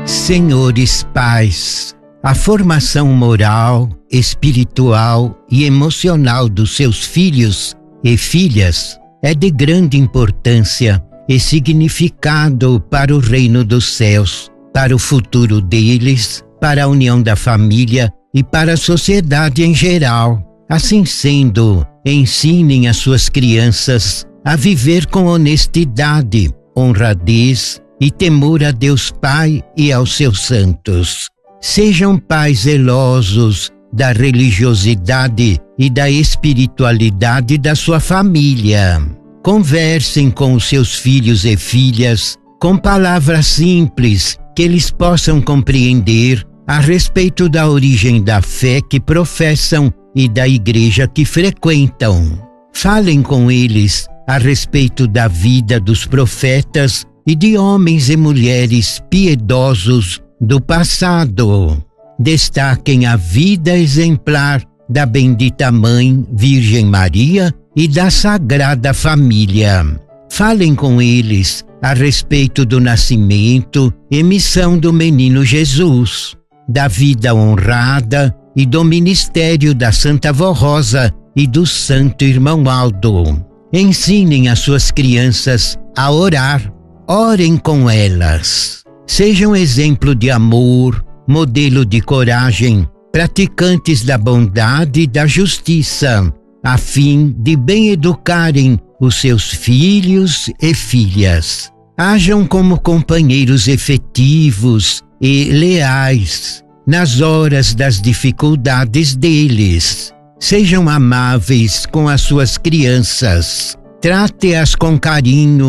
Senhores pais, a formação moral, espiritual e emocional dos seus filhos e filhas é de grande importância e significado para o reino dos céus, para o futuro deles, para a união da família e para a sociedade em geral. Assim sendo, ensinem as suas crianças a viver com honestidade, honradez e temor a Deus Pai e aos seus santos. Sejam pais zelosos da religiosidade e da espiritualidade da sua família. Conversem com os seus filhos e filhas com palavras simples que eles possam compreender a respeito da origem da fé que professam e da igreja que frequentam. Falem com eles a respeito da vida dos profetas e de homens e mulheres piedosos do passado. Destaquem a vida exemplar da bendita Mãe Virgem Maria e da Sagrada Família. Falem com eles a respeito do nascimento e missão do menino Jesus, da vida honrada e do ministério da Santa Vó Rosa e do Santo Irmão Aldo. Ensinem as suas crianças a orar. Orem com elas. Sejam exemplo de amor, modelo de coragem, praticantes da bondade e da justiça, a fim de bem educarem os seus filhos e filhas. Hajam como companheiros efetivos e leais nas horas das dificuldades deles. Sejam amáveis com as suas crianças. Trate-as com carinho,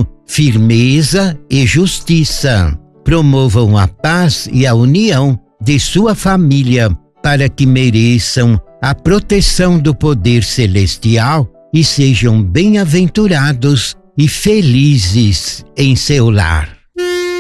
firmeza e justiça. Promovam a paz e a união de sua família para que mereçam a proteção do poder celestial e sejam bem-aventurados e felizes em seu lar.